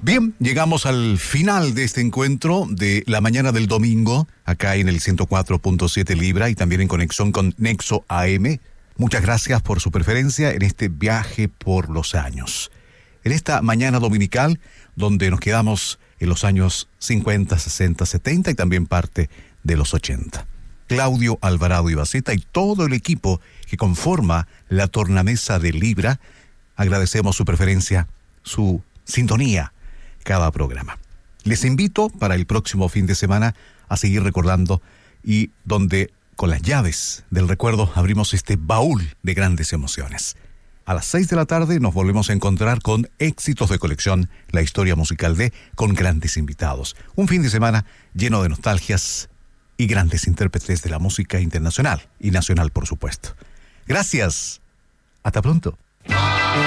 Bien, llegamos al final de este encuentro de la mañana del domingo, acá en el 104.7 Libra y también en conexión con Nexo AM. Muchas gracias por su preferencia en este viaje por los años. En esta mañana dominical, donde nos quedamos en los años 50, 60, 70 y también parte de los 80. Claudio Alvarado Ibaceta y todo el equipo que conforma la tornamesa de Libra, agradecemos su preferencia, su sintonía cada programa. Les invito para el próximo fin de semana a seguir recordando y donde con las llaves del recuerdo abrimos este baúl de grandes emociones. A las 6 de la tarde nos volvemos a encontrar con éxitos de colección, la historia musical con grandes invitados. Un fin de semana lleno de nostalgias y grandes intérpretes de la música internacional y nacional, por supuesto. Gracias. Hasta pronto.